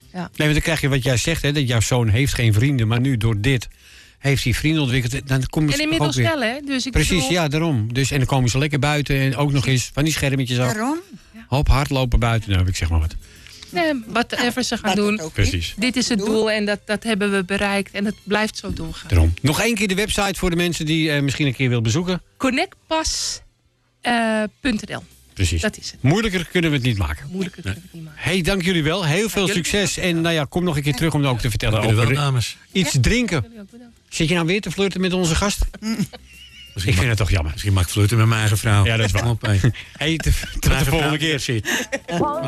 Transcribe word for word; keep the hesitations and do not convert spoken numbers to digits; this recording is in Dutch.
Ja. Nee, maar dan krijg je wat jij zegt, hè, dat jouw zoon heeft geen vrienden, maar nu door dit heeft hij vrienden ontwikkeld. Dan kom je En inmiddels ook weer... wel, hè? Dus ik Precies, bedoel... ja, daarom. Dus, en dan komen ze lekker buiten en ook nog eens van die schermetjes af. Waarom? Hop, hardlopen buiten, nou, ik zeg maar wat. Nee, whatever ze gaan Wat doen. het ook Precies. is. Dit is het doel en dat, dat hebben we bereikt. En het blijft zo doorgaan. Daarom. Nog één keer de website voor de mensen die uh, misschien een keer willen bezoeken. Connectpas punt n l. Precies. Dat is het. Moeilijker kunnen we het niet maken. Moeilijker kunnen we het niet maken. Hey, dank jullie wel. Heel veel jullie succes. En nou ja, kom nog een keer terug om ook te vertellen Jullie wel, over dames. iets drinken. Jullie ook bedankt. Zit je nou weer te flirten met onze gast? Ik Misschien vind het toch jammer. Misschien mag ik flirten met mijn eigen vrouw. Ja, dat is waar. Kom op, hé. Hey, te- tot de volgende keer.